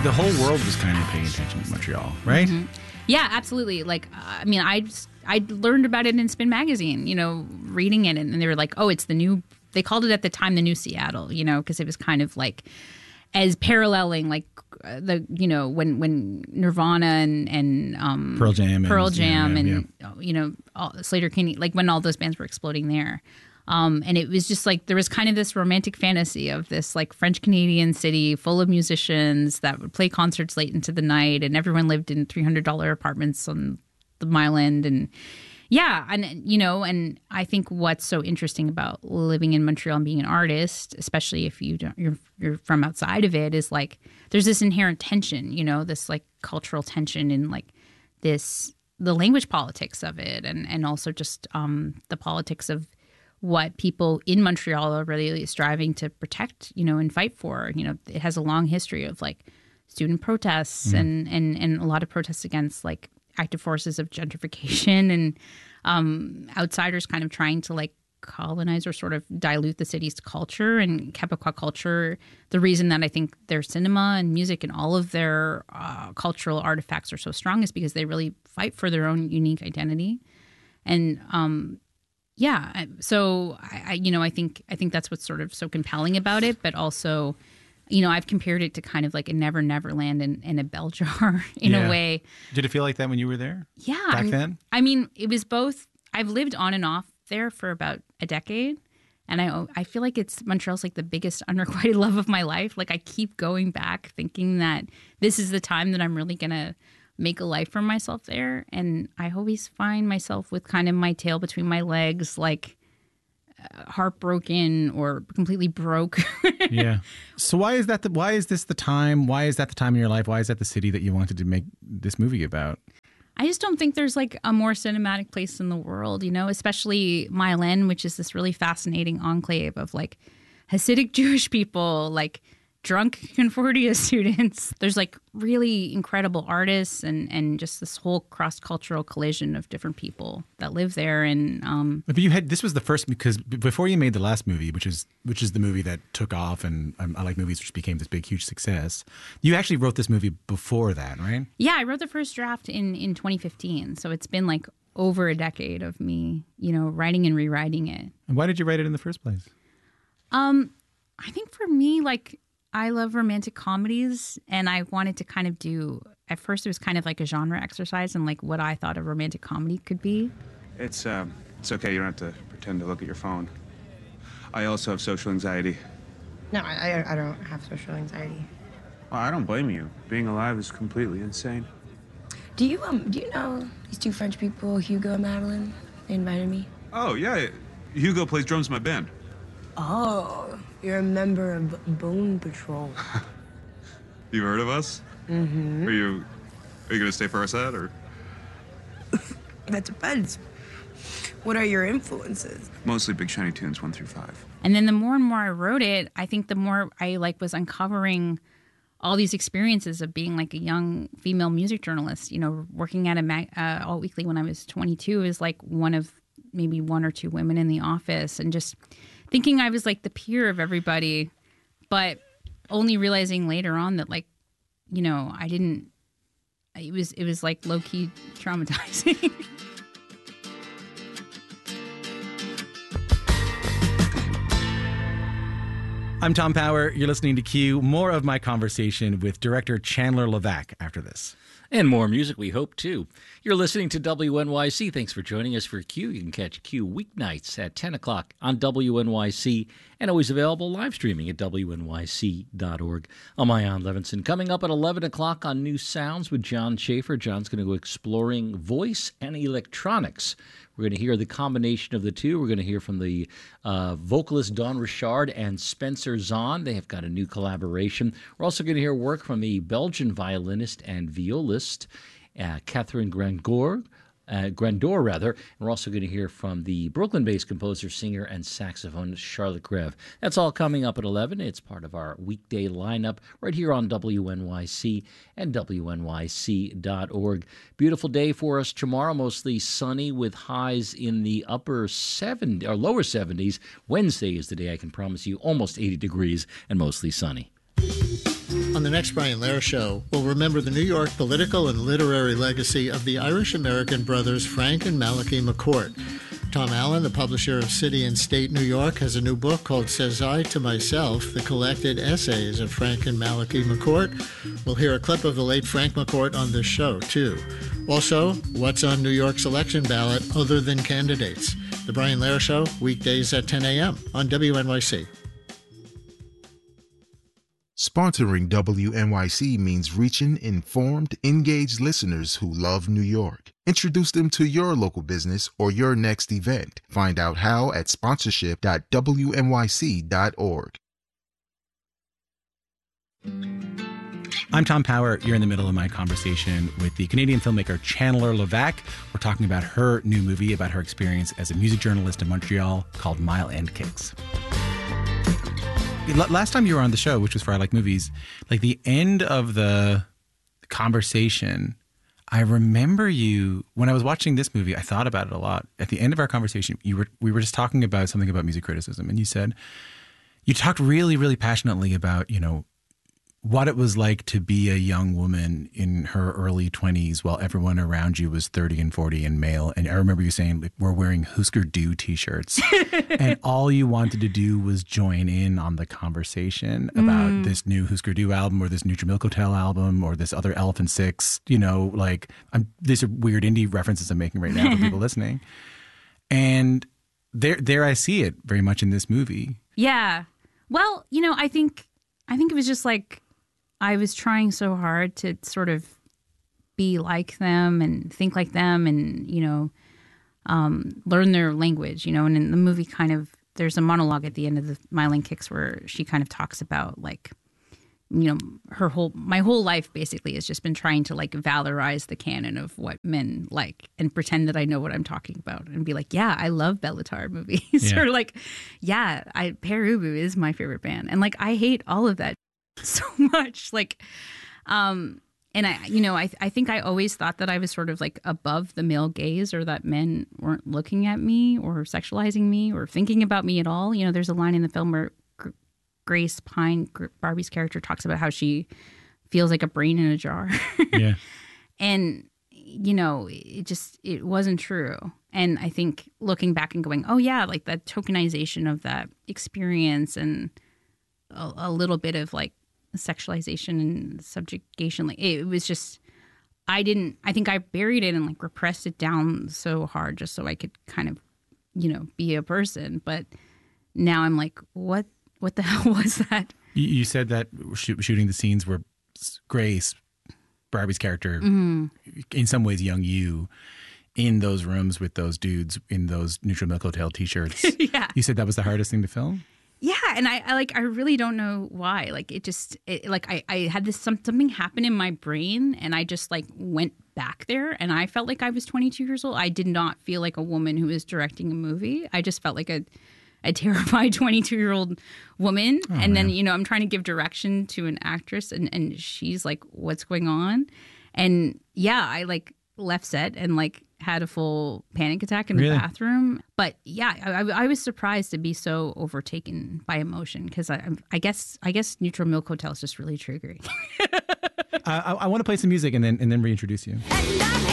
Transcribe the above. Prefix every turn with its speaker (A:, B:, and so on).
A: the whole world was kind of paying attention to Montreal, right?
B: Mm-hmm. Yeah, absolutely. Like, I mean, I learned about it in Spin Magazine, reading it, and they were like, oh, it's the new, they called it at the time the new Seattle, because it was kind of like as paralleling like when Nirvana and
A: Pearl Jam
B: and Sleater-Kinney, like when all those bands were exploding there. And it was just like there was kind of this romantic fantasy of this like French Canadian city full of musicians that would play concerts late into the night, and everyone lived in $300 apartments on the Mile End. And yeah, and I think what's so interesting about living in Montreal and being an artist, especially if you're from outside of it, is like there's this inherent tension, this like cultural tension in like the language politics of it, and also just the politics of what people in Montreal are really striving to protect, and fight for. It has a long history of like student protests and a lot of protests against like active forces of gentrification and outsiders kind of trying to like colonize or sort of dilute the city's culture. And Quebecois culture, the reason that I think their cinema and music and all of their cultural artifacts are so strong is because they really fight for their own unique identity. And so I think that's what's sort of so compelling about it, but also, I've compared it to kind of like a Never Never Land in a bell jar in a way.
A: Did it feel like that when you were there?
B: Yeah.
A: Back then?
B: I mean, it was both. I've lived on and off there for about a decade, and I feel like Montreal's like the biggest unrequited love of my life. Like I keep going back thinking that this is the time that I'm really going to make a life for myself there. And I always find myself with kind of my tail between my legs, like heartbroken or completely broke.
A: Yeah. So why is that why is this the time? Why is that the time in your life? Why is that the city that you wanted to make this movie about?
B: I just don't think there's like a more cinematic place in the world, especially Mile End, which is this really fascinating enclave of like Hasidic Jewish people, like drunk Concordia students. There's like really incredible artists and just this whole cross-cultural collision of different people that live there. And
A: but this was the first, because before you made the last movie, which is the movie that took off, and I Like Movies, which became this big huge success. You actually wrote this movie before that, right?
B: Yeah, I wrote the first draft in 2015, so it's been like over a decade of me, writing and rewriting it.
A: And why did you write it in the first place?
B: I think for me, like, I love romantic comedies, and I wanted to kind of at first it was kind of like a genre exercise and like what I thought a romantic comedy could be.
C: It's okay, you don't have to pretend to look at your phone. I also have social anxiety.
D: No, I don't have social anxiety.
C: Well, I don't blame you. Being alive is completely insane.
D: Do you know these two French people, Hugo and Madeline? They invited me.
C: Oh, yeah. Hugo plays drums in my band.
D: Oh, you're a member of Bone Patrol.
C: You heard of us? Mm-hmm. Are you gonna stay for our set, or?
D: That depends. What are your influences?
C: Mostly Big Shiny Tunes 1 through 5.
B: And then the more and more I wrote it, I think the more I was uncovering all these experiences of being like a young female music journalist. Working at a Alt Weekly when I was 22 is like one of maybe one or two women in the office, and just thinking I was like the peer of everybody, but only realizing later on that like, I didn't, it was like low key traumatizing.
A: I'm Tom Power. You're listening to Q. More of my conversation with director Chandler Levac after this.
E: And more music, we hope, too. You're listening to WNYC. Thanks for joining us for Q. You can catch Q weeknights at 10 o'clock on WNYC, and always available live streaming at WNYC.org. I'm Ian Levinson. Coming up at 11 o'clock on New Sounds with John Schaefer. John's going to go exploring voice and electronics. We're going to hear the combination of the two. We're going to hear from the vocalist Dawn Richard and Spencer Zahn. They have got a new collaboration. We're also going to hear work from the Belgian violinist and violist Catherine Grandor. And we're also going to hear from the Brooklyn-based composer, singer, and saxophonist Charlotte Grev. That's all coming up at 11. It's part of our weekday lineup right here on WNYC and WNYC.org. Beautiful day for us tomorrow, mostly sunny with highs in the upper 70s or lower 70s. Wednesday is the day I can promise you almost 80 degrees and mostly sunny.
F: On the next Brian Lehrer Show, we'll remember the New York political and literary legacy of the Irish-American brothers Frank and Malachi McCourt. Tom Allen, the publisher of City and State New York, has a new book called Says I to Myself, the collected essays of Frank and Malachi McCourt. We'll hear a clip of the late Frank McCourt on this show, too. Also, what's on New York's election ballot other than candidates? The Brian Lehrer Show, weekdays at 10 a.m. on WNYC.
G: Sponsoring WNYC means reaching informed, engaged listeners who love New York. Introduce them to your local business or your next event. Find out how at sponsorship.wnyc.org.
A: I'm Tom Power. You're in the middle of my conversation with the Canadian filmmaker Chandler Levac. We're talking about her new movie, about her experience as a music journalist in Montreal called Mile End Kicks. Last time you were on the show, which was for I Like Movies, like the end of the conversation, I remember you, when I was watching this movie, I thought about it a lot. At the end of our conversation, we were just talking about something about music criticism, and you said, you talked really, really passionately about, you know, what it was like to be a young woman in her early 20s while everyone around you was 30 and 40 and male. And I remember you saying, like, we're wearing Husker Du t-shirts and all you wanted to do was join in on the conversation about this new Husker Du album or this new Jamil Hotel album or this other Elephant Six, you know, like these are weird indie references I'm making right now for people listening. And there I see it very much in this movie.
B: Yeah. Well, you know, I think it was just like, I was trying so hard to sort of be like them and think like them and, you know, learn their language, you know. And in the movie there's a monologue at the end of the Mile End Kicks where she kind of talks about, like, you know, my whole life basically has just been trying to, like, valorize the canon of what men like and pretend that I know what I'm talking about and be like, yeah, I love Belle Letare movies.
A: Yeah.
B: Or like, yeah, Pere Ubu is my favorite band. And like, I hate all of that so much, like, and I think I always thought that I was sort of like above the male gaze, or that men weren't looking at me or sexualizing me or thinking about me at all. You know, there's a line in the film where Grace Pine, Barbie's character, talks about how she feels like a brain in a jar.
A: Yeah.
B: And, you know, it wasn't true. And I think looking back and going, oh yeah, like that tokenization of that experience and a little bit of like sexualization and subjugation, like it was just, I think I buried it and like repressed it down so hard just so I could kind of, you know, be a person. But now I'm like, what the hell was that?
A: You said that shooting the scenes where Grace, Barbie's character, in some ways young you, in those rooms with those dudes in those Neutral Milk Hotel t-shirts.
B: Yeah.
A: You said that was the hardest thing to film?
B: Yeah, and I really don't know why. Like I had this something happen in my brain, and I just like went back there, and I felt like I was 22 years old. I did not feel like a woman who was directing a movie. I just felt like a terrified 22-year-old woman.
A: Oh,
B: and then,
A: man.
B: you know, I'm trying to give direction to an actress, and she's like, what's going on? And yeah, I like left set and like had a full panic attack in the bathroom. But yeah, I was surprised to be so overtaken by emotion, because I guess Neutral Milk Hotel is just really triggering.
A: I want to play some music and then reintroduce you.